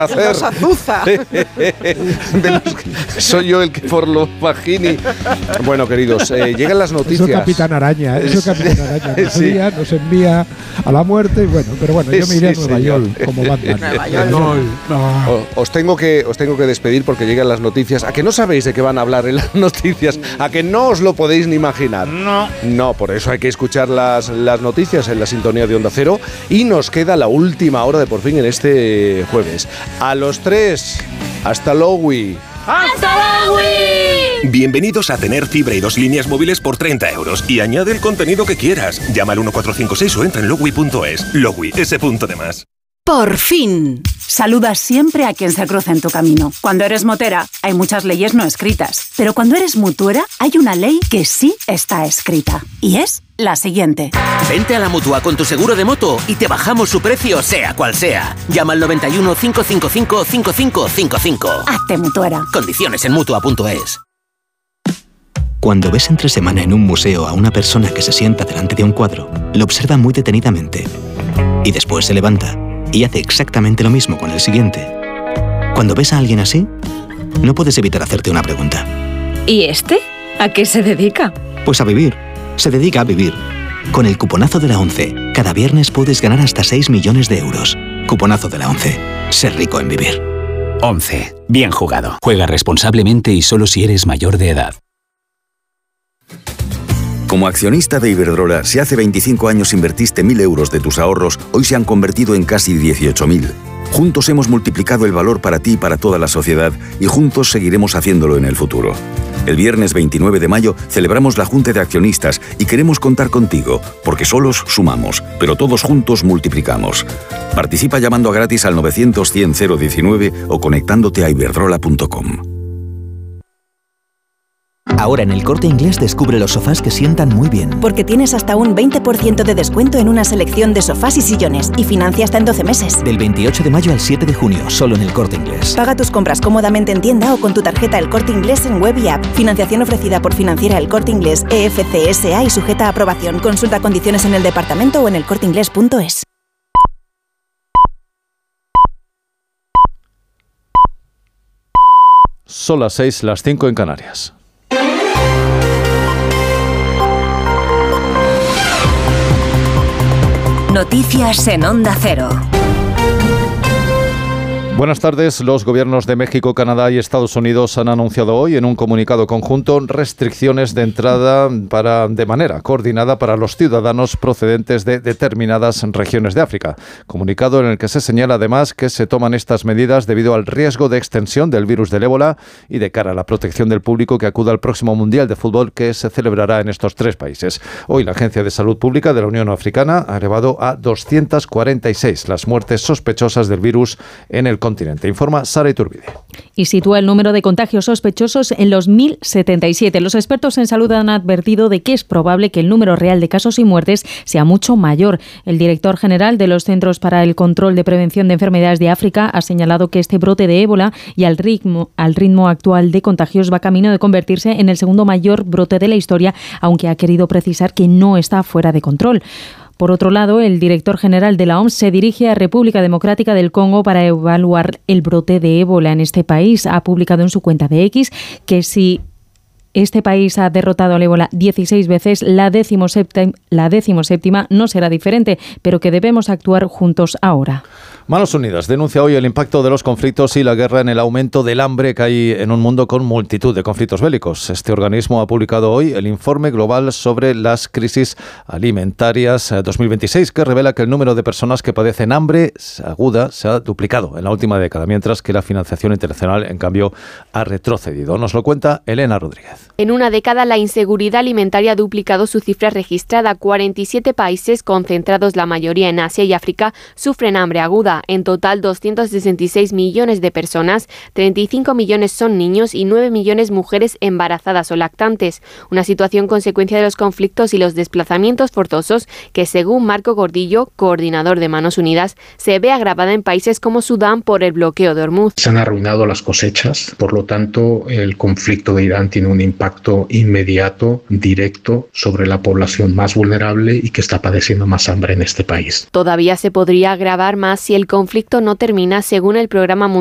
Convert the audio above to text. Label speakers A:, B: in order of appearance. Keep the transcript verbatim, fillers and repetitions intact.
A: hacer.
B: Los azuza.
A: De los que soy yo el que por los Pagini. Bueno, queridos, eh, llegan las noticias.
C: Eso Capitán Araña, ¿eh? Eso Capitán Araña. Nos,
A: Sí.
C: envía, nos envía a la muerte y bueno, pero bueno, yo me iré
A: Sí,
C: a Nueva
A: señor.
C: York como Batman.
B: Nueva York.
C: No, no.
A: O- Os tengo que os tengo que despedir porque llegan las noticias. ¿A que no sabéis de qué van a hablar en las noticias? ¿A que no os lo podéis ni imaginar? No. No, por eso hay que escuchar las, las noticias en la sintonía de Onda Cero. Y nos queda la última hora de Por Fin en este jueves. A los tres, hasta luego.
D: Bienvenidos a tener fibra y dos líneas móviles por treinta euros y añade el contenido que quieras. Llama al uno cuatro cinco seis o entra en logwi punto es. Logwi, ese punto de más.
E: Por fin. Saludas siempre a quien se cruza en tu camino. Cuando eres motera, hay muchas leyes no escritas. Pero cuando eres mutuera, hay una ley que sí está escrita. Y es la siguiente.
F: Vente a la Mutua con tu seguro de moto y te bajamos su precio, sea cual sea. Llama al noventa y uno, cinco cinco cinco, cinco cinco cinco cinco.
E: Hazte mutuera.
F: Condiciones en mutua punto es.
G: Cuando ves entre semana en un museo a una persona que se sienta delante de un cuadro, lo observa muy detenidamente. Y después se levanta y hace exactamente lo mismo con el siguiente. Cuando ves a alguien así, no puedes evitar hacerte una pregunta.
H: ¿Y este? ¿A qué se dedica?
G: Pues a vivir. Se dedica a vivir. Con el cuponazo de la ONCE, cada viernes puedes ganar hasta seis millones de euros. Cuponazo de la ONCE. Ser rico en vivir.
I: once. Bien jugado. Juega responsablemente y solo si eres mayor de edad.
J: Como accionista de Iberdrola, si hace veinticinco años invertiste mil euros de tus ahorros, hoy se han convertido en casi dieciocho mil. Juntos hemos multiplicado el valor para ti y para toda la sociedad y juntos seguiremos haciéndolo en el futuro. El viernes veintinueve de mayo celebramos la Junta de Accionistas y queremos contar contigo, porque solos sumamos, pero todos juntos multiplicamos. Participa llamando gratis al novecientos cien cero diecinueve o conectándote a iberdrola punto com.
K: Ahora en El Corte Inglés descubre los sofás que sientan muy bien.
L: Porque tienes hasta un veinte por ciento de descuento en una selección de sofás y sillones y financia hasta en doce meses.
K: Del veintiocho de mayo al siete de junio, solo en El Corte Inglés.
L: Paga tus compras cómodamente en tienda o con tu tarjeta El Corte Inglés en web y app. Financiación ofrecida por Financiera El Corte Inglés E F C S A y sujeta a aprobación. Consulta condiciones en el departamento o en el corte inglés punto es.
M: Son las seis, las cinco en Canarias.
H: Noticias en Onda Cero.
M: Buenas tardes. Los gobiernos de México, Canadá y Estados Unidos han anunciado hoy en un comunicado conjunto restricciones de entrada para, de manera coordinada para los ciudadanos procedentes de determinadas regiones de África. Comunicado en el que se señala además que se toman estas medidas debido al riesgo de extensión del virus del ébola y de cara a la protección del público que acuda al próximo Mundial de Fútbol que se celebrará en estos tres países. Hoy la Agencia de Salud Pública de la Unión Africana ha elevado a doscientas cuarenta y seis las muertes sospechosas del virus en el continente. Informa Sara Iturbide.
N: Y sitúa el número de contagios sospechosos en los mil setenta y siete. Los expertos en salud han advertido de que es probable que el número real de casos y muertes sea mucho mayor. El director general de los Centros para el Control de Prevención de Enfermedades de África ha señalado que este brote de ébola y al ritmo, al ritmo actual de contagios va camino de convertirse en el segundo mayor brote de la historia, aunque ha querido precisar que no está fuera de control. Por otro lado, el director general de la O M S se dirige a República Democrática del Congo para evaluar el brote de ébola en este país. Ha publicado en su cuenta de X que si este país ha derrotado al ébola dieciséis veces, la decimoséptima, la decimoséptima no será diferente, pero que debemos actuar juntos ahora.
M: Manos Unidas denuncia hoy el impacto de los conflictos y la guerra en el aumento del hambre que hay en un mundo con multitud de conflictos bélicos. Este organismo ha publicado hoy el informe global sobre las crisis alimentarias dos mil veintiséis, que revela que el número de personas que padecen hambre aguda se ha duplicado en la última década, mientras que la financiación internacional, en cambio, ha retrocedido. Nos lo cuenta Elena Rodríguez.
O: En una década, la inseguridad alimentaria ha duplicado su cifra registrada. cuarenta y siete países, concentrados la mayoría en Asia y África, sufren hambre aguda. En total, doscientos sesenta y seis millones de personas, treinta y cinco millones son niños y nueve millones mujeres embarazadas o lactantes. Una situación consecuencia de los conflictos y los desplazamientos forzosos que, según Marco Gordillo, coordinador de Manos Unidas, se ve agravada en países como Sudán por el bloqueo de Hormuz.
P: Se han arruinado las cosechas, por lo tanto, el conflicto de Irán tiene un impacto inmediato, directo, sobre la población más vulnerable y que está padeciendo más hambre en este país.
O: Todavía se podría agravar más si el El conflicto no termina según el Programa Mundial